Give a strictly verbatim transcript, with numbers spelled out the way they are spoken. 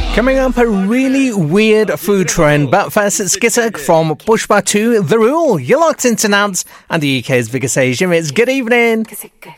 Coming up, a really weird food trend. But first, it's Skitter from Pushpa two, The Rule. You're locked into Nance and the U K's biggest station. It's Good Evening.